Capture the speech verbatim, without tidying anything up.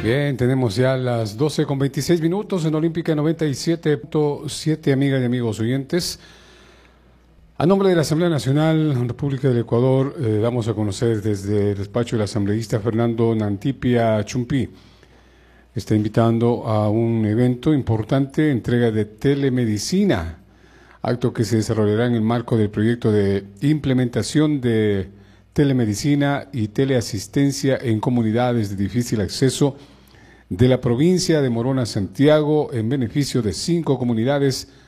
Bien, tenemos ya las doce con veintiséis minutos en Olímpica noventa y siete punto siete, amigas y amigos oyentes. A nombre de la Asamblea Nacional República del Ecuador, eh, damos a conocer desde el despacho del asambleísta Fernando Nantipia Chumpí. Está invitando a un evento importante, entrega de telemedicina, acto que se desarrollará en el marco del proyecto de implementación de telemedicina y teleasistencia en comunidades de difícil acceso de la provincia de Morona Santiago, en beneficio de cinco comunidades